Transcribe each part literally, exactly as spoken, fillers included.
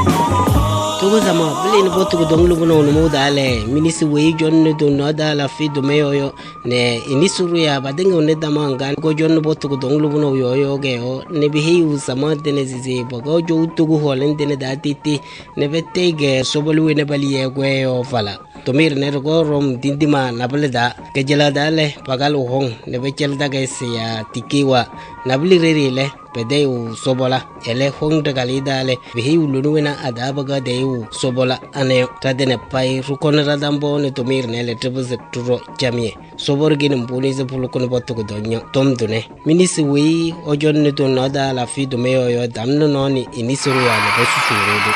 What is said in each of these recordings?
Tugu zama bili ni botu dong lu bono no dale minisi we jonne do no dala fi do meyo ne inisuru ya badenga ne dama ngan go jonne botu dong lu bono yo yo ge o ne bi hi zama de ne zizi bogo jo tugu holen de ne datiti ne vette ge sobolu ne bali ye go yo fala to mir ne go rom dindima nableda ke jela dale pagal hong ne be chel daga ya tikiwa nabli rerile pede u sobola ele hong daga lidale bi hi lunu adaba ga de u sobola ane tadene pai rukon radambo ne to mir ne le tebze turo jamie sobor gin mbuni ze pulu kono botu go donyo tom dune minisi wi ojon ne to nada la fi do meyo yo damno noni inisuru ya ne bosu surudu.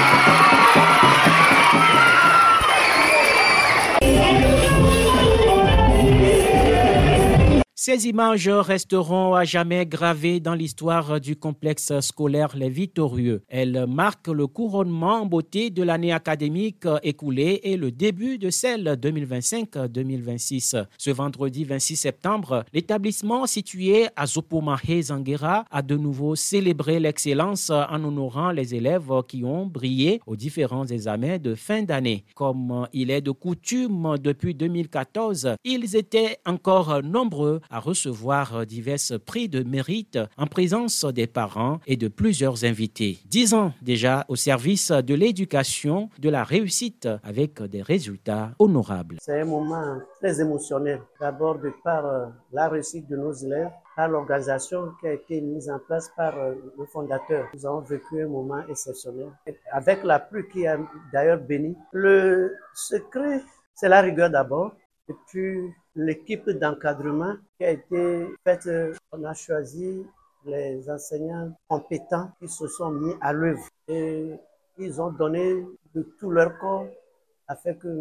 Ces images resteront à jamais gravées dans l'histoire du complexe scolaire Les Victorieux. Elles marquent le couronnement en beauté de l'année académique écoulée et le début de celle deux mille vingt-cinq deux mille vingt-six. Ce vendredi vingt-six septembre, l'établissement situé à Zopomahe Zanguera a de nouveau célébré l'excellence en honorant les élèves qui ont brillé aux différents examens de fin d'année. Comme il est de coutume depuis deux mille quatorze, ils étaient encore nombreux à recevoir divers prix de mérite en présence des parents et de plusieurs invités. Dix ans déjà au service de l'éducation, de la réussite avec des résultats honorables. C'est un moment très émotionnel, d'abord de par euh, la réussite de nos élèves, par l'organisation qui a été mise en place par euh, le fondateur. Nous avons vécu un moment exceptionnel, avec la pluie qui a d'ailleurs béni. Le secret, c'est la rigueur d'abord, et puis l'équipe d'encadrement qui a été faite. On a choisi les enseignants compétents qui se sont mis à l'œuvre et ils ont donné de tout leur corps afin que